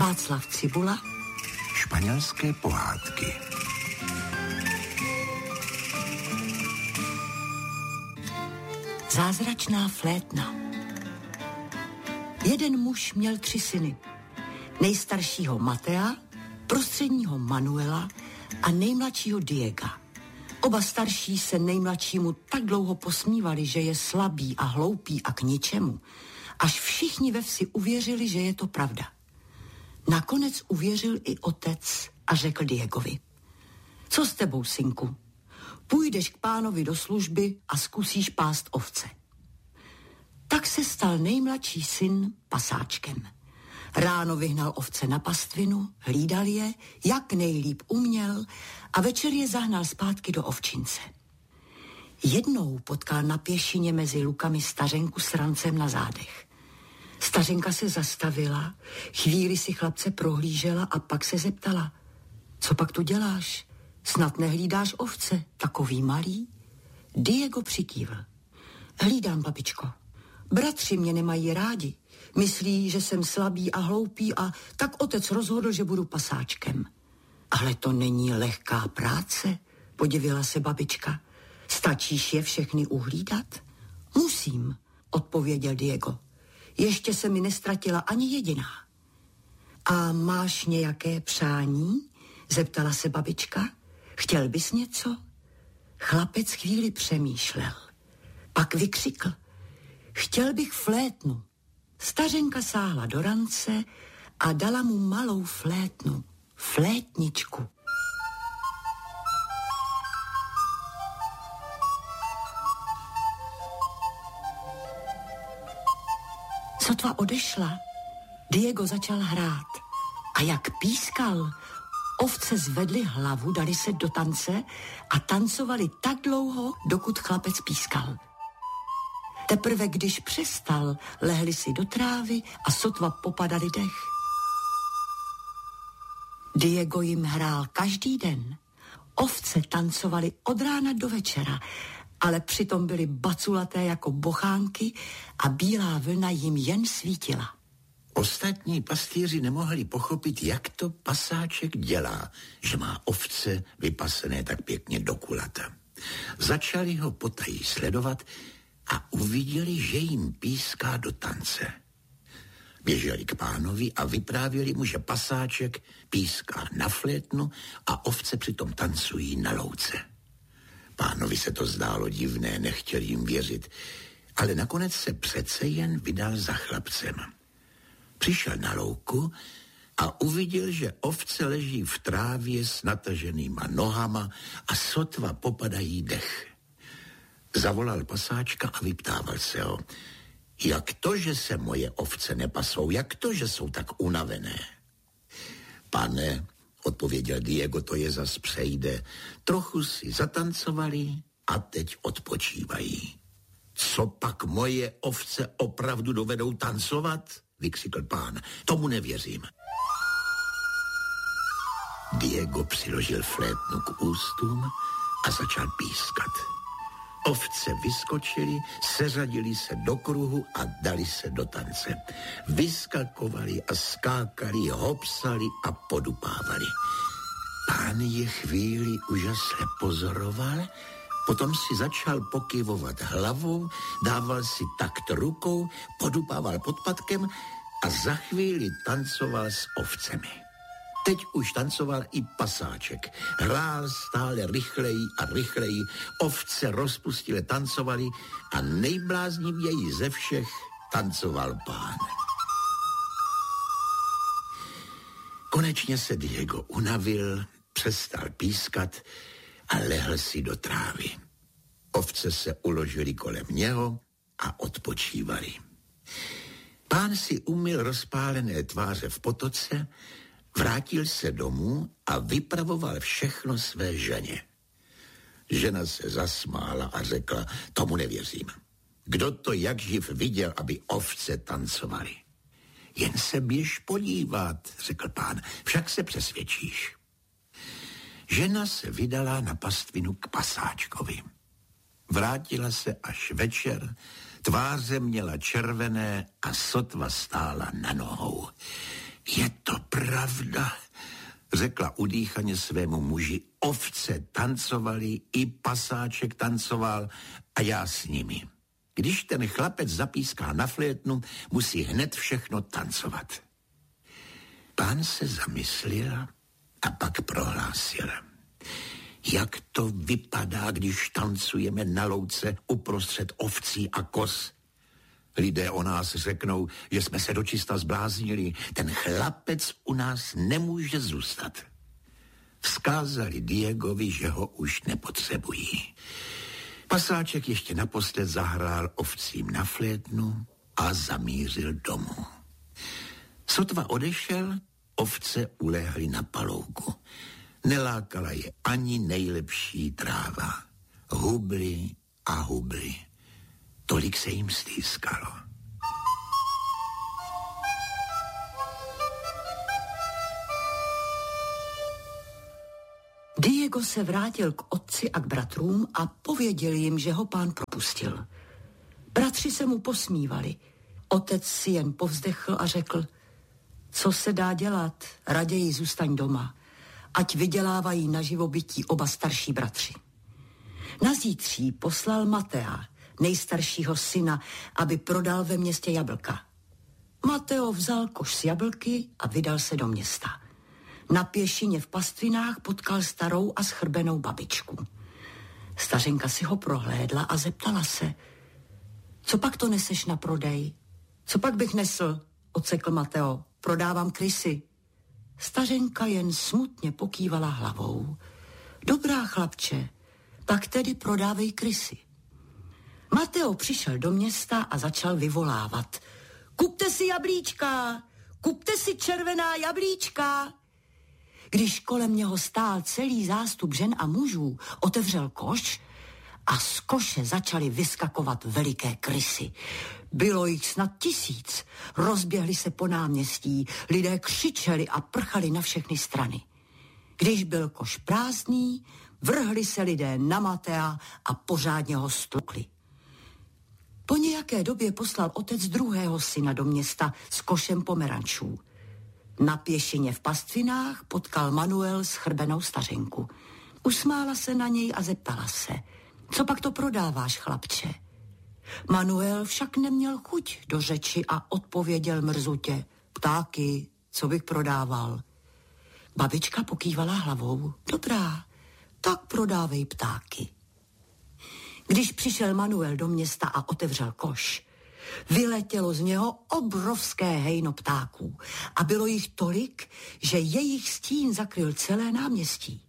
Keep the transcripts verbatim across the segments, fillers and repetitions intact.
Václav Cibula. Španělské pohádky. Zázračná flétna. Jeden muž měl tři syny. Nejstaršího Matea, prostředního Manuela a nejmladšího Diega. Oba starší se nejmladšímu tak dlouho posmívali, že je slabý a hloupý a k ničemu, až všichni ve vsi uvěřili, že je to pravda. Nakonec uvěřil i otec a řekl Diegovi: co s tebou, synku? Půjdeš k pánovi do služby a zkusíš pást ovce. Tak se stal nejmladší syn pasáčkem. Ráno vyhnal ovce na pastvinu, hlídal je, jak nejlíp uměl, a večer je zahnal zpátky do ovčince. Jednou potkal na pěšině mezi lukami stařenku s rancem na zádech. Stařenka se zastavila, chvíli si chlapce prohlížela a pak se zeptala: co pak tu děláš? Snad nehlídáš ovce, takový malý? Diego přikývl: hlídám, babičko. Bratři mě nemají rádi. Myslí, že jsem slabý a hloupý, a tak otec rozhodl, že budu pasáčkem. Ale to není lehká práce, podivila se babička. Stačíš je všechny uhlídat? Musím, odpověděl Diego. Ještě se mi nestratila ani jediná. A máš nějaké přání? Zeptala se babička. Chtěl bys něco? Chlapec chvíli přemýšlel. Pak vykřikl: chtěl bych flétnu. Stařenka sáhla do rance a dala mu malou flétnu, flétničku. Sotva odešla, Diego začal hrát. A jak pískal, ovce zvedly hlavu, dali se do tance a tancovali tak dlouho, dokud chlapec pískal. Teprve když přestal, lehli si do trávy a sotva popadali dech. Diego jim hrál každý den. Ovce tancovaly od rána do večera, ale přitom byly baculaté jako bochánky a bílá vlna jim jen svítila. Ostatní pastýři nemohli pochopit, jak to pasáček dělá, že má ovce vypasené tak pěkně do kulata. Začali ho potají sledovat a uviděli, že jim píská do tance. Běželi k pánovi a vyprávěli mu, že pasáček píská na flétnu a ovce přitom tancují na louce. Pánovi se to zdálo divné, nechtěl jim věřit, ale nakonec se přece jen vydal za chlapcem. Přišel na louku a uviděl, že ovce leží v trávě s nataženýma nohama a sotva popadají dech. Zavolal pasáčka a vyptával se ho: jak to, že se moje ovce nepasou, jak to, že jsou tak unavené? Pane, odpověděl Diego, to je zas přejde. Trochu si zatancovali a teď odpočívají. Co pak moje ovce opravdu dovedou tancovat? Vykřikl pán. Tomu nevěřím. Diego přiložil flétnu k ústům a začal pískat. Ovce vyskočili, seřadili se do kruhu a dali se do tance. Vyskakovali a skákali, hopsali a podupávali. Pán je chvíli úžasně pozoroval, potom si začal pokyvovat hlavou, dával si takt rukou, podupával podpatkem a za chvíli tancoval s ovcemi. Teď už tancoval i pasáček. Hrál stále rychleji a rychleji, ovce rozpustile tancovali a nejbláznivěji ze všech tancoval pán. Konečně se Diego unavil, přestal pískat a lehl si do trávy. Ovce se uložili kolem něho a odpočívali. Pán si umyl rozpálené tváře v potoce, vrátil se domů a vypravoval všechno své ženě. Žena se zasmála a řekla: tomu nevěřím. Kdo to jak živ viděl, aby ovce tancovaly? Jen se běž podívat, řekl pán, však se přesvědčíš. Žena se vydala na pastvinu k pasáčkovi. Vrátila se až večer, tváře měla červené a sotva stála na nohou. Je to pravda, řekla udýchaně svému muži. Ovce tancovali, i pasáček tancoval a já s nimi. Když ten chlapec zapíská na flétnu, musí hned všechno tancovat. Pán se zamyslel a pak prohlásil. Jak to vypadá, když tancujeme na louce uprostřed ovcí a koz? Lidé o nás řeknou, že jsme se dočista zbláznili. Ten chlapec u nás nemůže zůstat. Vzkázali Diegovi, že ho už nepotřebují. Pasáček ještě naposled zahrál ovcím na flétnu a zamířil domů. Sotva odešel, ovce ulehly na palouku. Nelákala je ani nejlepší tráva. Hubly a hubly. Tolik se jim stýskalo. Diego se vrátil k otci a k bratrům a pověděl jim, že ho pán propustil. Bratři se mu posmívali. Otec si jen povzdechl a řekl, co se dá dělat, raději zůstaň doma, ať vydělávají na živobytí oba starší bratři. Na zítří poslal Matea, nejstaršího syna, aby prodal ve městě jablka. Mateo vzal koš s jablky a vydal se do města. Na pěšině v pastvinách potkal starou a schrbenou babičku. Stařenka si ho prohlédla a zeptala se, co pak to neseš na prodej? Co pak bych nesl, odsekl Mateo, prodávám krysy. Stařenka jen smutně pokývala hlavou. Dobrá, chlapče, tak tedy prodávej krysy. Mateo přišel do města a začal vyvolávat. Kupte si jablíčka, kupte si červená jablíčka. Když kolem něho stál celý zástup žen a mužů, otevřel koš a z koše začaly vyskakovat veliké krysy. Bylo jich snad tisíc, rozběhli se po náměstí, lidé křičeli a prchali na všechny strany. Když byl koš prázdný, vrhli se lidé na Matea a pořádně ho stukli. Po nějaké době poslal otec druhého syna do města s košem pomerančů. Na pěšině v pastvinách potkal Manuel schrbenou stařenku. Usmála se na něj a zeptala se, co pak to prodáváš, chlapče? Manuel však neměl chuť do řeči a odpověděl mrzutě, ptáky, co bych prodával. Babička pokývala hlavou, dobrá, tak prodávej ptáky. Když přišel Manuel do města a otevřel koš, vyletělo z něho obrovské hejno ptáků a bylo jich tolik, že jejich stín zakryl celé náměstí.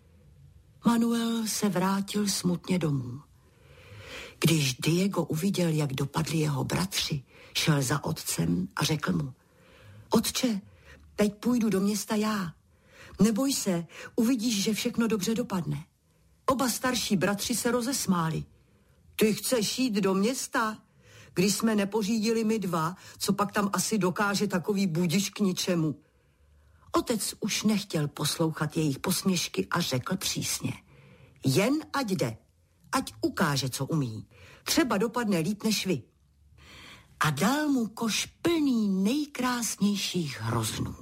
Manuel se vrátil smutně domů. Když Diego uviděl, jak dopadli jeho bratři, šel za otcem a řekl mu, otče, teď půjdu do města já. Neboj se, uvidíš, že všechno dobře dopadne. Oba starší bratři se rozesmáli. Ty chceš jít do města? Když jsme nepořídili my dva, co pak tam asi dokáže takový budiš k ničemu. Otec už nechtěl poslouchat jejich posměšky a řekl přísně. Jen ať jde, ať ukáže, co umí. Třeba dopadne líp než vy. A dal mu koš plný nejkrásnějších hroznů.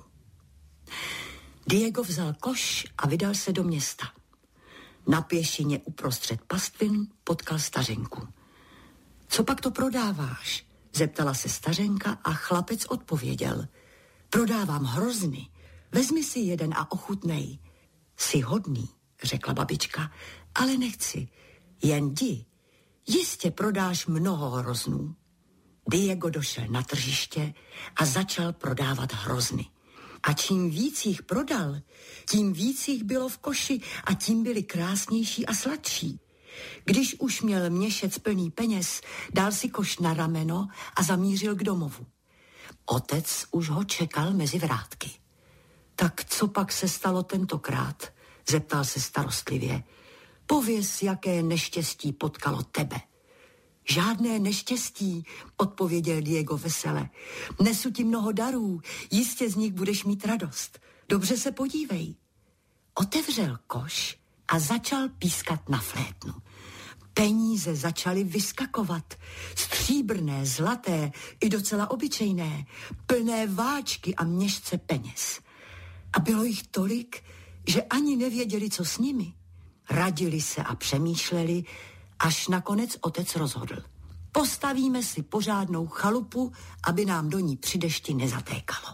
Diego vzal koš a vydal se do města. Na pěšině uprostřed pastvin potkal stařenku. Co pak to prodáváš? Zeptala se stařenka a chlapec odpověděl. Prodávám hrozny. Vezmi si jeden a ochutnej. Jsi hodný, řekla babička, ale nechci. Jen jdi. Jistě prodáš mnoho hroznů. Diego došel na tržiště a začal prodávat hrozny. A čím víc jich prodal, tím víc jich bylo v koši a tím byli krásnější a sladší. Když už měl měšec plný peněz, dal si koš na rameno a zamířil k domovu. Otec už ho čekal mezi vrátky. Tak co pak se stalo tentokrát? Zeptal se starostlivě. Pověz, jaké neštěstí potkalo tebe. Žádné neštěstí, odpověděl Diego vesele. Nesu ti mnoho darů, jistě z nich budeš mít radost. Dobře se podívej. Otevřel koš a začal pískat na flétnu. Peníze začaly vyskakovat. Stříbrné, zlaté i docela obyčejné. Plné váčky a měšce peněz. A bylo jich tolik, že ani nevěděli, co s nimi. Radili se a přemýšleli, až nakonec otec rozhodl. Postavíme si pořádnou chalupu, aby nám do ní při dešti nezatékalo.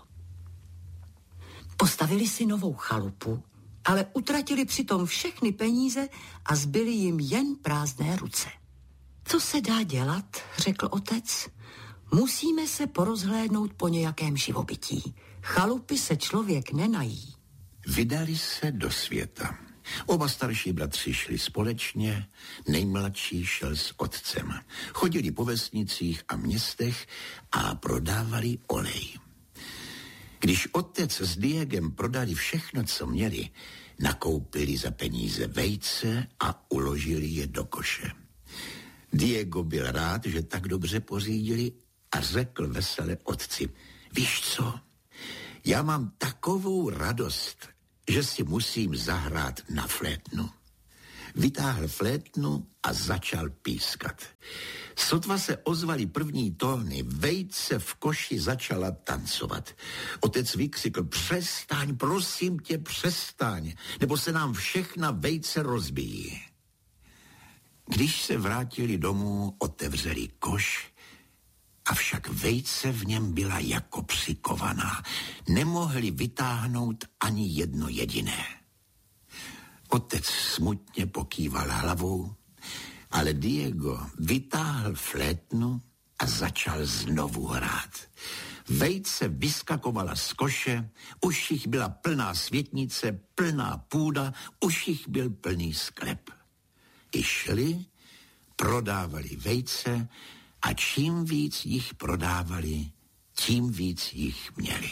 Postavili si novou chalupu, ale utratili přitom všechny peníze a zbyly jim jen prázdné ruce. Co se dá dělat, řekl otec. Musíme se porozhlédnout po nějakém živobytí. Chalupy se člověk nenají. Vydali se do světa. Oba starší bratři šli společně, nejmladší šel s otcem. Chodili po vesnicích a městech a prodávali olej. Když otec s Diegem prodali všechno, co měli, nakoupili za peníze vejce a uložili je do koše. Diego byl rád, že tak dobře pořídili a řekl vesele otci: víš co, já mám takovou radost, že si musím zahrát na flétnu. Vytáhl flétnu a začal pískat. Sotva se ozvaly první tóny, vejce v koši začala tancovat. Otec vykřikl: přestaň, prosím tě, přestaň, nebo se nám všechna vejce rozbíjí. Když se vrátili domů, otevřeli koš, avšak vejce v něm byla jako přikovaná. Nemohli vytáhnout ani jedno jediné. Otec smutně pokýval hlavou, ale Diego vytáhl flétnu a začal znovu hrát. Vejce vyskakovala z koše, už jich byla plná světnice, plná půda, už jich byl plný sklep. I šli, prodávali vejce a čím víc jich prodávali, tím víc jich měli.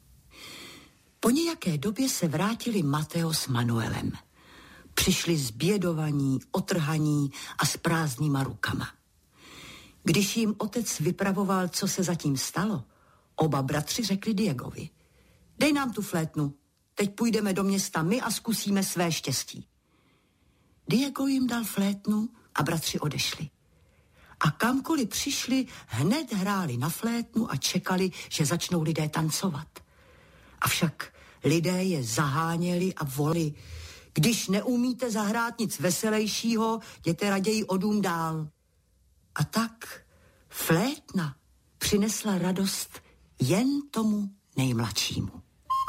Po nějaké době se vrátili Mateo s Manuelem. Přišli zbědovaní, otrhaní a s prázdnýma rukama. Když jim otec vypravoval, co se zatím stalo, oba bratři řekli Diegovi: dej nám tu flétnu, teď půjdeme do města my a zkusíme své štěstí. Diego jim dal flétnu a bratři odešli. A kamkoliv přišli, hned hráli na flétnu a čekali, že začnou lidé tancovat. Avšak lidé je zaháněli a volali: když neumíte zahrát nic veselejšího, jděte raději o dům dál. A tak flétna přinesla radost jen tomu nejmladšímu.